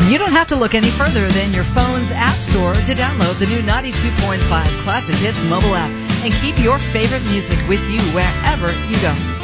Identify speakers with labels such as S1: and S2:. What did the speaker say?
S1: You don't have to look any further than your phone's app store to download the new 92.5 Classic Hits mobile app and keep your favorite music with you wherever you go.